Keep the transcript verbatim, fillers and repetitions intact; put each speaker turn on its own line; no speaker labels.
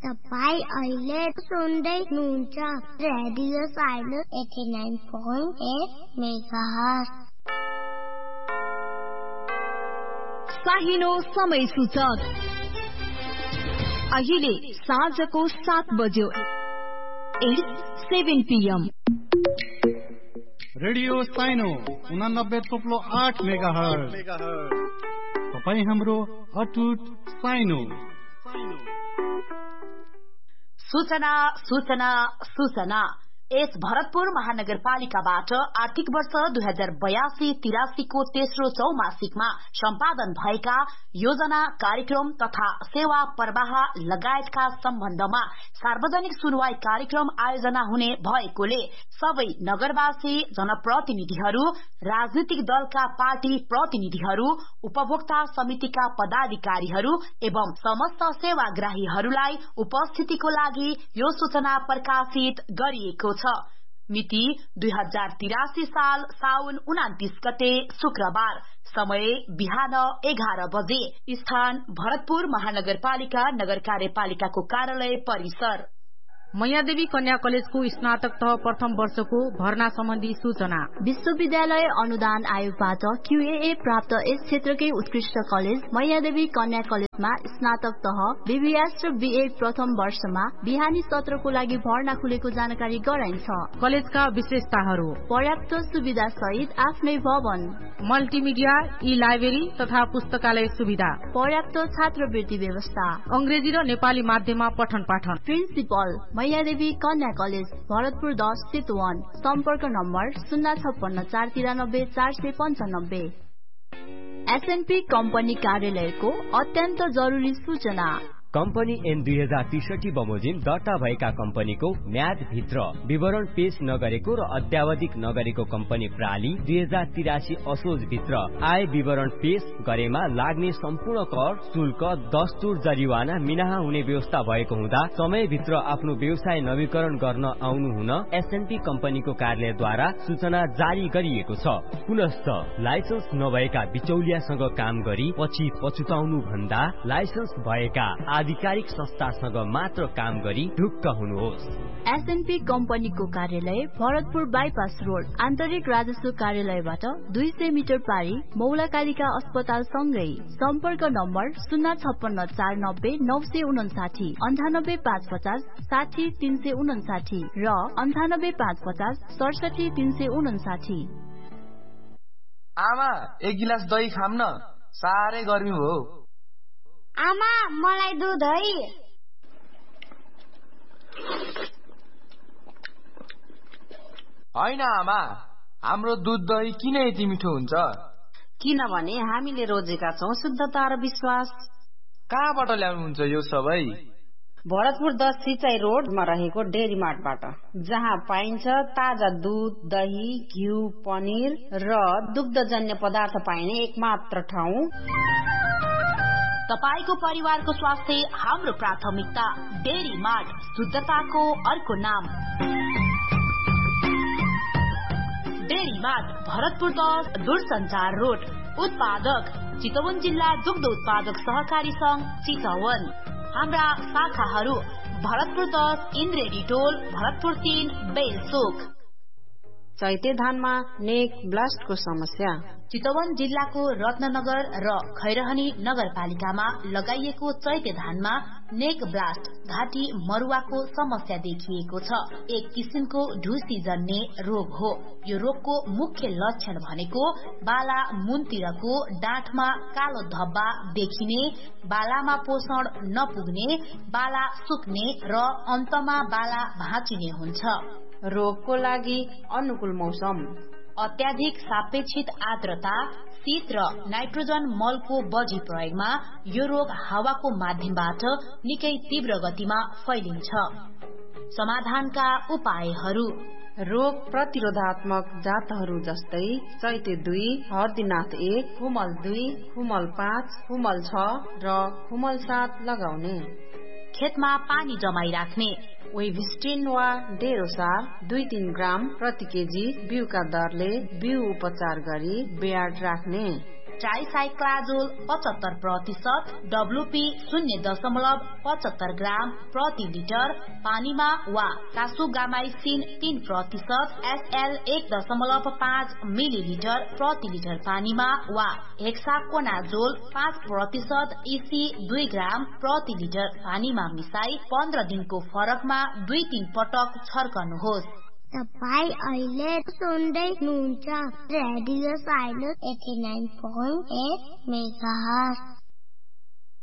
तपाईं अहिले सुन्दै हुनुहुन्छ radio silence eighty-nine point eight megahertz.
साहिनो समय सूचक अहिले साँझको सात बज्यो। सेभेन पीएम
रेडियो साइनो उनानब्बे थोप्लो आठ मेगाहर्ज। तपाईँ हाम्रो अटुट साइनो।
सूचना सूचना सूचना यस भरतपुर महानगरपालिकाबाट आर्थिक वर्ष दुई हजार बयासी तिरासी को तेस्रो चौमासिकमा सम्पादन भएका योजना कार्यक्रम तथा सेवा प्रवाह लगायतका सम्बन्धमा सार्वजनिक सुनवाई कार्यक्रम आयोजना हुने भएकोले सबै नगरवासी, जनप्रतिनिधिहरू, राजनीतिक दलका पार्टी प्रतिनिधिहरू, उपभोक्ता समितिका पदाधिकारीहरू एवं समस्त सेवाग्राहीहरूलाई उपस्थितिको लागि यो सूचना प्रकाशित गरिएको छ। मिति दुई हजार तिरासी साल साउन उनातिस गते शुक्रबार। समय बिहान एघार बजे। स्थान भरतपुर महानगरपालिका नगर कार्यपालिकाको कार्यालय परिसर।
मैयादेवी कन्या कलेजको स्नातक तह प्रथम वर्षको भर्ना सम्बन्धी सूचना।
विश्वविद्यालय अनुदान आयोगबाट क्यूएए प्राप्त यस क्षेत्रकै उत्कृष्ट कलेज मैयादेवी कन्या कलेजमा स्नातक तह बीबीएस र बीए प्रथम वर्षमा बिहानी सत्रको लागि भर्ना खुलेको जानकारी गराइन्छ।
कलेजका विशेषताहरू:
पर्याप्त सुविधा सहित आफ्नै भवन,
मल्टिमिडिया, ई लाइब्रेरी तथा पुस्तकालय सुविधा,
पर्याप्त छात्रवृत्ति व्यवस्था,
अंग्रेजी र नेपाली माध्यममा पठन पाठन।
प्रिन्सिपल मैयादेवी कन्या कलेज भरतपुर दस चितवन। सम्पर्क नम्बर शून्य छप्पन्न चार तिरानब्बे चार सय पञ्चानब्बे। एसएनपी कम्पनी कार्यालयको अत्यन्त जरुरी सूचना।
कम्पनी एन दुई हजार त्रिसठी बमोजिम दर्ता भएका कम्पनीको म्याद भित्र विवरण पेश नगरेको र अत्यावधिक नगरेको कम्पनी प्रणाली दुई हजार तिरासी असोज भित्र आय विवरण पेश गरेमा लाग्ने सम्पूर्ण कर, शुल्क, दस्तुर, जरिवाना मिनाहा हुने व्यवस्था भएको हुँदा समयभित्र आफ्नो व्यवसाय नवीकरण गर्न आउनु हुन एसएनपी कम्पनीको कार्यालयद्वारा सूचना जारी गरिएको छ। पुनश्च लाइसेन्स नभएका बिचौलियासँग काम गरी पछि पछुताउनु भन्दा लाइसेन्स भएका आधिकारिक संस्थासँग मात्र काम गरी ढुक्क हुनुहोस्।
एसएनपी कम्पनीको कार्यालय भरतपुर बाइपास रोड आन्तरिक राजस्व कार्यालयबाट दुई सय मिटर पारी मौलाकालिका अस्पताल सँगै। सम्पर्क नम्बर शून्य छप्पन्न चार नब्बे नौ सय उनासाठी, अन्ठानब्बे पाँच पचास साठी तीन सय उनासाठी र अन्ठानब्बे पाँच पचास सडसठी तीन सय उनासाठी।
आमा एक गिलास दही खाम न, साह्रै गर्मी हो।
आमा मलाई दुध है।
होइन आमा, हाम्रो दुध दही किन यति मिठो हुन्छ?
किनभने हामीले रोजेका छौं शुद्धता र विश्वास।
कहाँबाट ल्याउनुहुन्छ यो सबै?
भरतपुर दस सिंचाई रोडमा रहेको डेरी मार्टबाट, जहाँ पाइन्छ ताजा दूध, दही, घिउ, पनिर र दुग्धजन्य पदार्थ पाइने एकमात्र ठाउँ।
तपाईको परिवारको स्वास्थ्य हाम्रो प्राथमिकता। डेरी मार्ट, शुद्धताको अर्को नाम। डेरी मार्ट भरतपुर दस दूरसञ्चार रोड। उत्पादक चितवन जिल्ला दुग्ध उत्पादक सहकारी संघ चितवन। हाम्रा शाखाहरू भरतपुर दस इन्द्रेडी टोल, भरतपुर तीन बेलचोक।
चैते धानमा नेक ब्लास्टको समस्या।
चितवन जिल्लाको रत्ननगर र खैरहनी नगरपालिकामा लगाइएको चैते धानमा नेक ब्लास्ट घाँटी मरुवाको समस्या देखिएको छ। एक किसिमको ढुसी जन्ने रोग हो। यो रोगको मुख्य लक्षण भनेको बाला मुनतिरको डाँठमा कालो धब्बा देखिने, बालामा पोषण नपुग्ने, बाला सुक्ने र अन्तमा बाला भाँचिने हुन्छ।
रोगको लागि अनुकूल मौसम:
अत्याधिक सापेक्षित आर्द्रता, शीत र नाइट्रोजन मलको बढी प्रयोगमा यो रोग हावाको माध्यमबाट निकै तीव्र गतिमा फैलिन्छ। समाधानका उपायहरू:
रोग प्रतिरोधात्मक जातहरू जस्तै चैते दुई, हर्दीनाथ एक, खुमल दुई, खुमल पाँच, खुमल छ र खुमल सात लगाउने।
खेतमा पानी जमाई राख्ने।
वेभिस्टिन वा डेरोसार दुई तीन ग्राम प्रति केजी बिउका दरले बिउ उपचार गरी बेयाड राख्ने।
ट्राइसाइक्लाजोल पचहत्तर प्रतिशत, डब्लुपी शून्य दशमलव पचहत्तर ग्राम प्रति लिटर पानीमा वा कासुगामाइसिन तीन प्रतिशत एसएल एक दशमलव पाँच मिलिलिटर प्रति लिटर पानीमा वा हेक्साकोनाजोल पाँच प्रतिशत इसी दुई ग्राम प्रति लिटर पानीमा मिसाई पन्ध्र दिनको फरकमा दुई तीन पटक छर्कनुहोस्।
तपाई अहिले सुन्दै हुनुहुन्छ radio silence eighty nine point at megahertz.